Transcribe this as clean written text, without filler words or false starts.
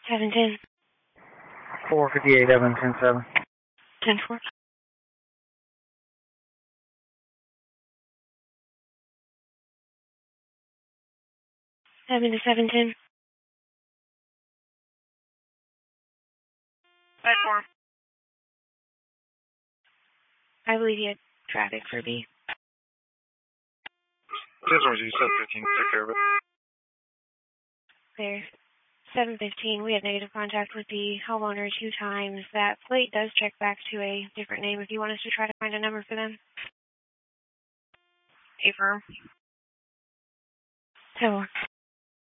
710. 458 Evan 107. 10-4. Evan to 710. 5-4. I believe you had traffic for B. This one's you said 15. Take care of it. There. 715. We had negative contact with the homeowner 2 times. That plate does check back to a different name if you want us to try to find a number for them. Affirm. 10-4.